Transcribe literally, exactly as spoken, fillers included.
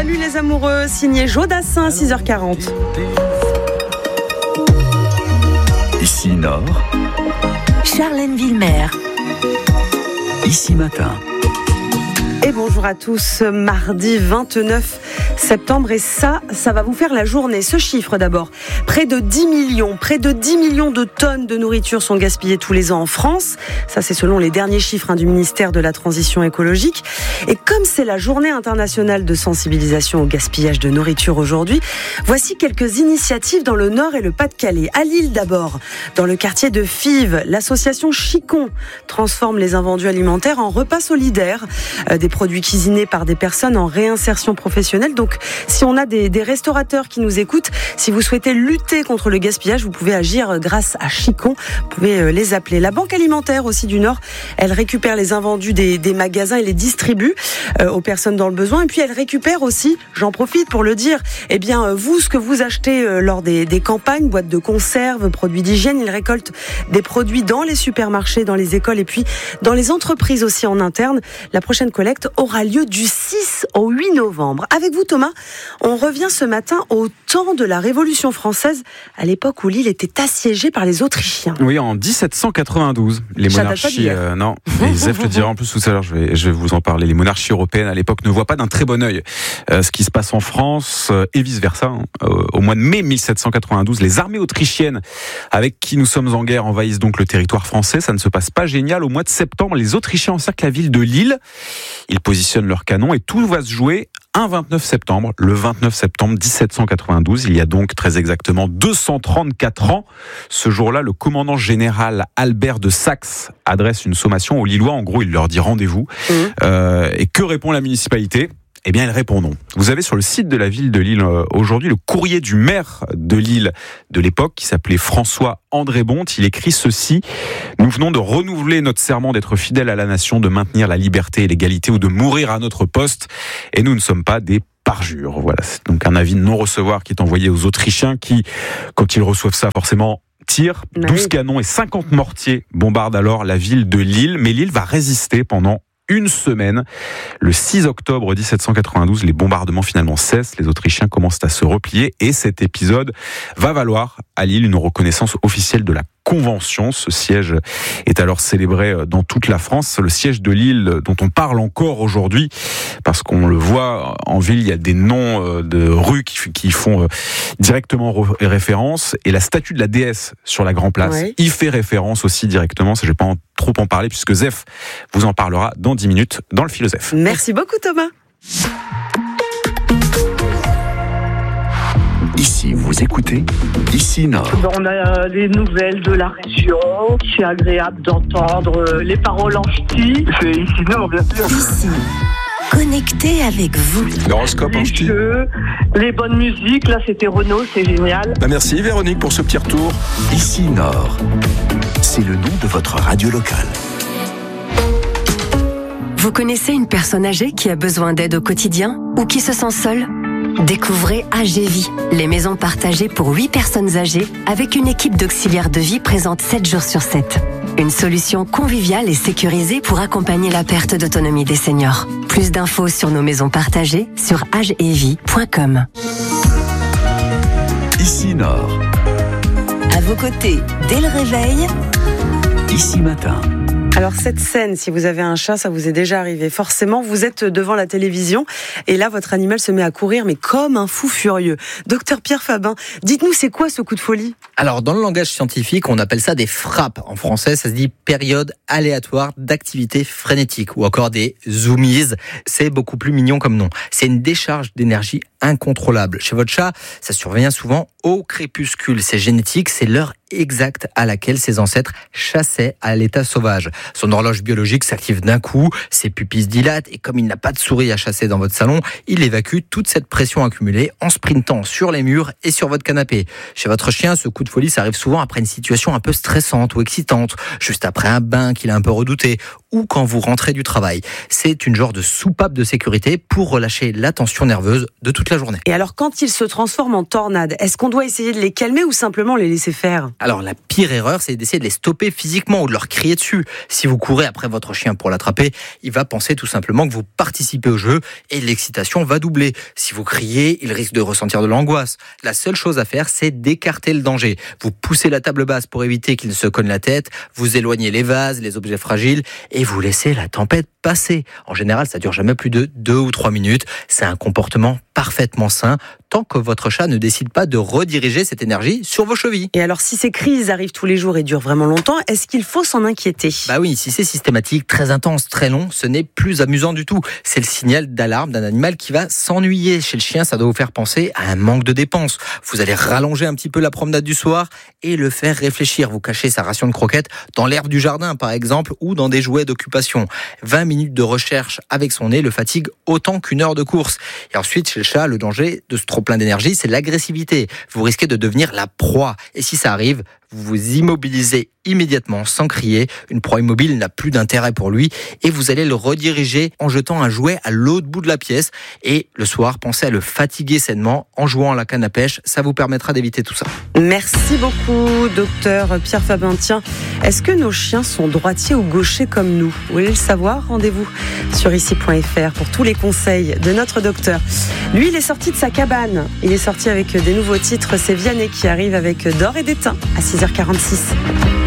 Salut les amoureux, signé Jodassin, six heures quarante. Ici Nord, Charlène Villemer. Ici Matin. Et bonjour à tous, mardi vingt-neuf septembre, et ça, ça va vous faire la journée. Ce chiffre d'abord, près de dix millions, près de dix millions de tonnes de nourriture sont gaspillées tous les ans en France. Ça, c'est selon les derniers chiffres hein, du ministère de la Transition écologique. Et comme c'est la journée internationale de sensibilisation au gaspillage de nourriture aujourd'hui, voici quelques initiatives dans le Nord et le Pas-de-Calais. À Lille d'abord, dans le quartier de Fives, l'association Chicon transforme les invendus alimentaires en repas solidaires, euh, des produits cuisinés par des personnes en réinsertion professionnelle. Donc, si on a des, des restaurateurs qui nous écoutent, si vous souhaitez lutter contre le gaspillage, vous pouvez agir grâce à Chicon. Vous pouvez les appeler. La Banque alimentaire aussi du Nord, elle récupère les invendus des, des magasins et les distribue euh, aux personnes dans le besoin. Et puis, elle récupère aussi, j'en profite pour le dire, eh bien, vous, ce que vous achetez euh, lors des, des campagnes, boîtes de conserve, produits d'hygiène, ils récoltent des produits dans les supermarchés, dans les écoles et puis dans les entreprises aussi en interne. La prochaine collecte aura lieu du six au huit novembre. Avec vous, Thomas, on revient ce matin au temps de la Révolution française, à l'époque où l'île était assiégée par les Autrichiens. Oui, en dix-sept cent quatre-vingt-douze. Les Ça monarchies, euh, non, et Zef le dira en plus tout à l'heure, je vais, je vais vous en parler. Les monarchies européennes à l'époque ne voient pas d'un très bon œil euh, ce qui se passe en France euh, et vice-versa. Hein. Euh, au mois de mai mille sept cent quatre-vingt-douze, les armées autrichiennes avec qui nous sommes en guerre envahissent donc le territoire français. Ça ne se passe pas génial. Au mois de septembre, les Autrichiens encerclent la ville de Lille. Ils positionnent leurs canons et tout va se jouer un vingt-neuf septembre, le vingt-neuf septembre dix-sept cent quatre-vingt-douze, il y a donc très exactement deux cent trente-quatre ans. Ce jour-là, le commandant général Albert de Saxe adresse une sommation aux Lillois. En gros, il leur dit rendez-vous. Mmh. Euh, et que répond la municipalité ? Eh bien, elle répond non. Vous avez sur le site de la ville de Lille euh, aujourd'hui le courrier du maire de Lille de l'époque qui s'appelait François-André Bonte. Il écrit ceci: nous venons de renouveler notre serment d'être fidèles à la nation, de maintenir la liberté et l'égalité ou de mourir à notre poste. Et nous ne sommes pas des parjures. Voilà, c'est donc un avis de non-recevoir qui est envoyé aux Autrichiens qui, quand ils reçoivent ça, forcément tirent. douze canons et cinquante mortiers bombardent alors la ville de Lille. Mais Lille va résister pendant une semaine. Le six octobre dix-sept cent quatre-vingt-douze, les bombardements finalement cessent, les Autrichiens commencent à se replier et cet épisode va valoir à Lille une reconnaissance officielle de la Convention. Ce siège est alors célébré dans toute la France. Le siège de Lille dont on parle encore aujourd'hui parce qu'on le voit en ville, il y a des noms de rues qui, qui font directement référence et la statue de la déesse sur la Grand Place ouais. y fait référence aussi directement. Ça, je ne vais pas en, trop en parler puisque Zef vous en parlera dans dix minutes dans le Philosophe. Merci beaucoup Thomas. Ici, vous écoutez Ici Nord. On a les nouvelles de la région. C'est agréable d'entendre les paroles en ch'ti. C'est Ici Nord, bien sûr. Ici, connecté avec vous. L'horoscope en ch'ti. Les jeux, les bonnes musiques. Là, c'était Renaud, c'est génial. Bah merci Véronique pour ce petit retour. Ici Nord, c'est le nom de votre radio locale. Vous connaissez une personne âgée qui a besoin d'aide au quotidien ou qui se sent seule ? Découvrez A G Vie, les maisons partagées pour huit personnes âgées avec une équipe d'auxiliaires de vie présente sept jours sur sept. Une solution conviviale et sécurisée pour accompagner la perte d'autonomie des seniors. Plus d'infos sur nos maisons partagées sur agevie point com. Ici Nord. À vos côtés, dès le réveil, Ici Matin. Alors cette scène, si vous avez un chat, ça vous est déjà arrivé. Forcément, vous êtes devant la télévision et là, votre animal se met à courir, mais comme un fou furieux. Docteur Pierre Fabin, dites-nous, c'est quoi ce coup de folie ? Alors, dans le langage scientifique, on appelle ça des frappes. En français, ça se dit période aléatoire d'activité frénétique ou encore des zoomies. C'est beaucoup plus mignon comme nom. C'est une décharge d'énergie incontrôlable. Chez votre chat, ça survient souvent au crépuscule. C'est génétique, c'est l'heure exacte à laquelle ses ancêtres chassaient à l'état sauvage. Son horloge biologique s'active d'un coup, ses pupilles se dilatent et comme il n'a pas de souris à chasser dans votre salon, il évacue toute cette pression accumulée en sprintant sur les murs et sur votre canapé. Chez votre chien, ce coup de folie, ça arrive souvent après une situation un peu stressante ou excitante, juste après un bain qu'il a un peu redouté ou quand vous rentrez du travail. C'est une genre de soupape de sécurité pour relâcher la tension nerveuse de toute la journée. Et alors, quand ils se transforment en tornades, est-ce qu'on doit essayer de les calmer ou simplement les laisser faire ? Alors, la pire erreur, c'est d'essayer de les stopper physiquement ou de leur crier dessus. Si vous courez après votre chien pour l'attraper, il va penser tout simplement que vous participez au jeu et l'excitation va doubler. Si vous criez, il risque de ressentir de l'angoisse. La seule chose à faire, c'est d'écarter le danger. Vous poussez la table basse pour éviter qu'il ne se cogne la tête, vous éloignez les vases, les objets fragiles et vous laissez la tempête passer. En général, ça dure jamais plus de deux ou trois minutes. C'est un comportement parfaitement sain tant que votre chat ne décide pas de rediriger cette énergie sur vos chevilles. Et alors, si ces crises arrivent tous les jours et durent vraiment longtemps, est-ce qu'il faut s'en inquiéter ? Bah oui, si c'est systématique, très intense, très long, ce n'est plus amusant du tout. C'est le signal d'alarme d'un animal qui va s'ennuyer. Chez le chien, ça doit vous faire penser à un manque de dépenses. Vous allez rallonger un petit peu la promenade du soir et le faire réfléchir. Vous cachez sa ration de croquettes dans l'herbe du jardin, par exemple, ou dans des jouets d'occupation. vingt minutes de recherche avec son nez le fatigue autant qu'une heure de course. Et ensuite, chez le chat, le danger de ce trop-plein d'énergie, c'est l'agressivité. Vous risquez de devenir la proie. Et si ça arrive, vous vous immobilisez immédiatement sans crier. Une proie immobile n'a plus d'intérêt pour lui et vous allez le rediriger en jetant un jouet à l'autre bout de la pièce. Et le soir, pensez à le fatiguer sainement en jouant à la canne à pêche. Ça vous permettra d'éviter tout ça. Merci beaucoup, docteur Pierre Fabin. Tiens, est-ce que nos chiens sont droitiers ou gauchers comme nous ? Vous voulez le savoir ? Rendez-vous sur ici point f r pour tous les conseils de notre docteur. Lui, il est sorti de sa cabane. Il est sorti avec des nouveaux titres. C'est Vianney qui arrive avec D'or et d'étain à six heures quarante-six.